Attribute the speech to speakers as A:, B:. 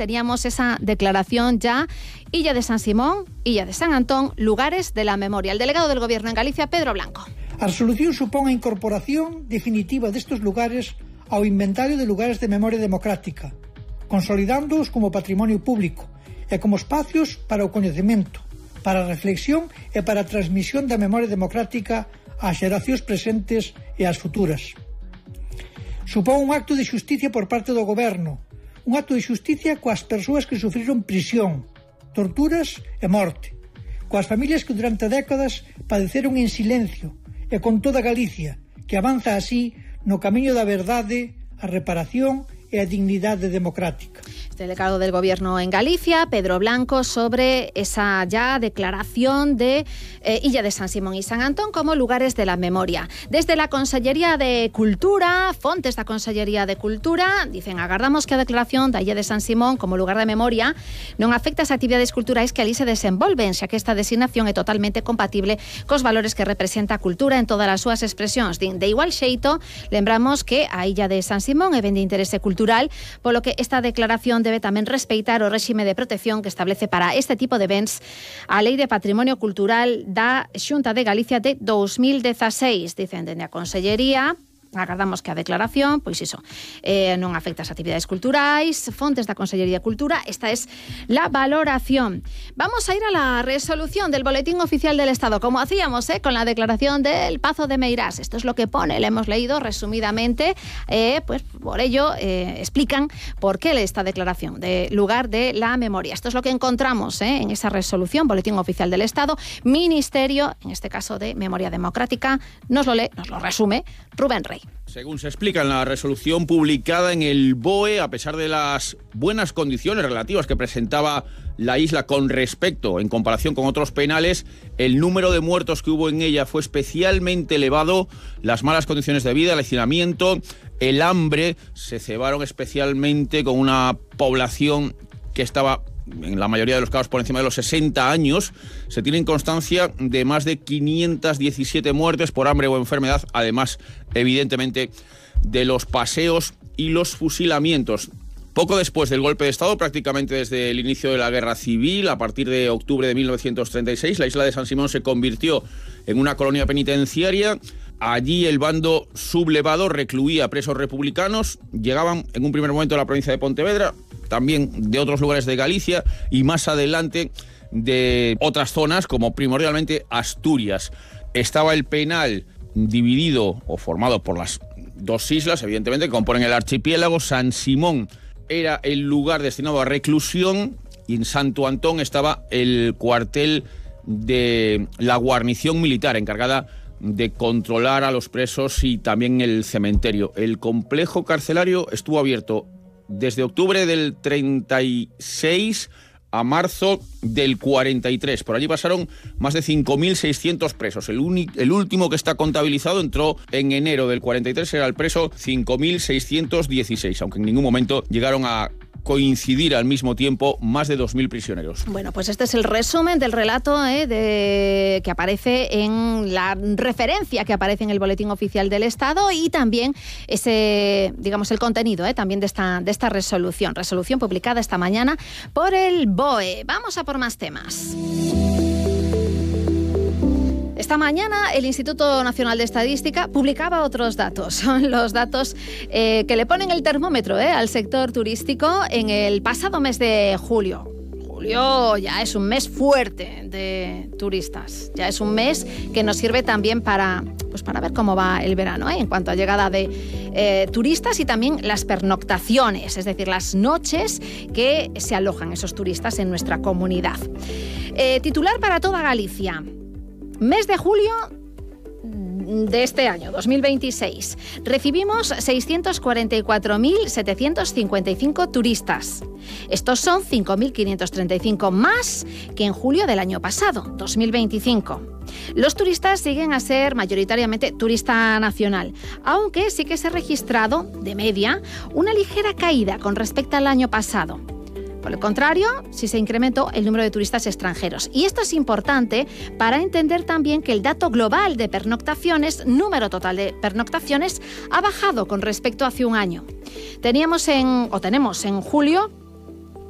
A: teníamos esa declaración ya. Illa de San Simón, Illa de San Antón, lugares de la memoria. El delegado del Gobierno en Galicia, Pedro Blanco.
B: A resolución supón a incorporación definitiva destes lugares ao inventario de lugares de memoria democrática, consolidándoos como patrimonio público e como espacios para o coñecemento, para a reflexión e para a transmisión da memoria democrática ás xeracións presentes e ás futuras. Supón un acto de xusticia por parte do Goberno, un acto de xusticia coas persoas que sufriron prisión, torturas e morte, coas familias que durante décadas padeceron en silencio e con toda Galicia, que avanza así no camiño da verdade, a reparación e a dignidade democrática.
A: Este delegado del Gobierno en Galicia, Pedro Blanco, sobre esa ya declaración de Illa de San Simón y San Antón como lugares de la memoria. Desde la Consellería de Cultura, fontes da Consellería de Cultura, dicen, agardamos que a declaración da Illa de San Simón como lugar de memoria non afecta as actividades culturais que ali se desenvolven, xa que esta designación é totalmente compatible cos valores que representa a cultura en todas as súas expresións. De igual xeito, lembramos que a Illa de San Simón é ben de interese cultural, polo que esta declaración debe tamén respeitar o réxime de protección que establece para este tipo de bens a Lei de Patrimonio Cultural da Xunta de Galicia de 2016. Dicen dende a Consellería, agardamos que a declaración, pois iso, non afecta as actividades culturais, fontes da Consellería de Cultura. Esta es la valoración. Vamos a ir a la resolución del Boletín Oficial del Estado, como hacíamos con la declaración del Pazo de Meirás. Esto es lo que pone, le hemos leído resumidamente, pues por ello explican por qué esta declaración de lugar de la memoria. Esto es lo que encontramos en esa resolución, Boletín Oficial del Estado, Ministerio, en este caso de Memoria Democrática, nos lo lee, nos lo resume Rubén Rey.
C: Según se explica en la resolución publicada en el BOE, a pesar de las buenas condiciones relativas que presentaba la isla con respecto, en comparación con otros penales, el número de muertos que hubo en ella fue especialmente elevado, las malas condiciones de vida, el hacinamiento, el hambre, se cebaron especialmente con una población que estaba en la mayoría de los casos por encima de los 60 años, se tienen constancia de más de 517 muertes por hambre o enfermedad, además, evidentemente, de los paseos y los fusilamientos. Poco después del golpe de Estado, prácticamente desde el inicio de la Guerra Civil, a partir de octubre de 1936, la isla de San Simón se convirtió en una colonia penitenciaria. Allí el bando sublevado recluía presos republicanos, llegaban en un primer momento a la provincia de Pontevedra, también de otros lugares de Galicia y más adelante de otras zonas como primordialmente Asturias. Estaba el penal dividido o formado por las dos islas, evidentemente, que componen el archipiélago. San Simón era el lugar destinado a reclusión y en Santo Antón estaba el cuartel de la guarnición militar encargada de controlar a los presos y también el cementerio. El complejo carcelario estuvo abierto desde octubre del 36 a marzo del 43. Por allí pasaron más de 5.600 presos. El último que está contabilizado entró en enero del 43, era el preso 5.616, aunque en ningún momento llegaron a coincidir al mismo tiempo más de 2.000 prisioneros.
A: Bueno, pues este es el resumen del relato que aparece en la referencia que aparece en el Boletín Oficial del Estado y también ese, digamos, el contenido también de esta resolución publicada esta mañana por el BOE. Vamos a por más temas. Esta mañana el Instituto Nacional de Estadística publicaba otros datos. Son los datos que le ponen el termómetro al sector turístico en el pasado mes de julio. Julio ya es un mes fuerte de turistas. Ya es un mes que nos sirve también para ver cómo va el verano, en cuanto a llegada de turistas y también las pernoctaciones, es decir, las noches que se alojan esos turistas en nuestra comunidad. Titular para toda Galicia. Mes de julio de este año, 2026, recibimos 644.755 turistas. Estos son 5.535 más que en julio del año pasado, 2025. Los turistas siguen a ser mayoritariamente turista nacional, aunque sí que se ha registrado, de media, una ligera caída con respecto al año pasado. Por el contrario, sí se incrementó el número de turistas extranjeros. Y esto es importante para entender también que el dato global de pernoctaciones, número total de pernoctaciones, ha bajado con respecto a hace un año. Tenemos en julio